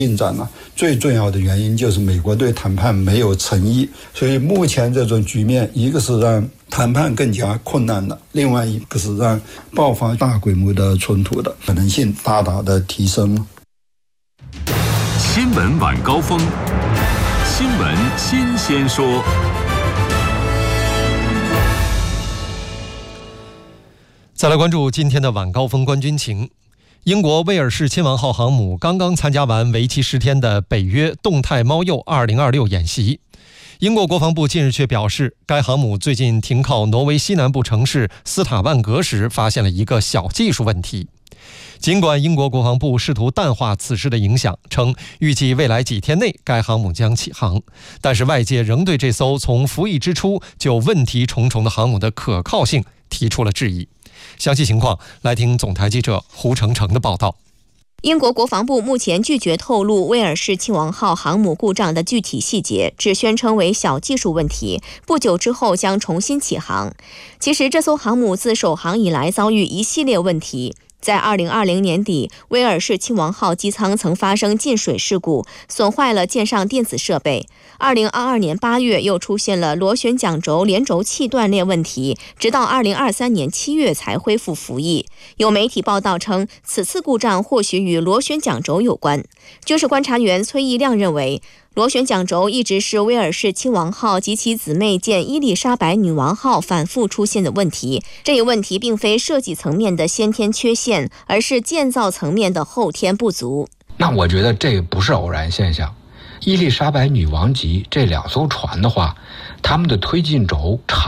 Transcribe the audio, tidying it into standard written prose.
进展呢，最重要的原因就是美国对谈判没有诚意，所以目前这种局面，一个是让谈判更加困难了，另外一个是让爆发大规模的冲突的可能性大大的提升了。 新闻晚高峰，新闻新鲜说。 再来关注今天的晚高峰观军情。英国威尔士亲王号航母刚刚参加完为期10天的北约动态猫鼬2026演习。英国国防部近日却表示，该航母最近停靠挪威西南部城市斯塔万格时发现了一个小技术问题。尽管英国国防部试图淡化此事的影响，称预计未来几天内该航母将起航，但是外界仍对这艘从服役之初就问题重重的航母的可靠性提出了质疑。详细情况来听总台记者胡成成的报道。 英国国防部目前拒绝透露威尔士亲王号航母故障的具体细节，只宣称为小技术问题，不久之后将重新起航。其实这艘航母自首航以来遭遇一系列问题。在2020年底，威尔士亲王号机舱曾发生进水事故，损坏了舰上电子设备。2022年8月又出现了螺旋桨轴连轴器断裂问题，直到2023年7月才恢复服役。有媒体报道称，此次故障或许与螺旋桨轴有关。军事观察员崔义亮认为，螺旋桨轴一直是威尔士亲王号及其姊妹舰伊丽莎白女王号反复出现的问题。这一问题并非设计层面的先天缺陷，而是建造层面的后天不足。 那我觉得这不是偶然现象。伊丽莎白女王级这2艘船的话，它们的推进轴长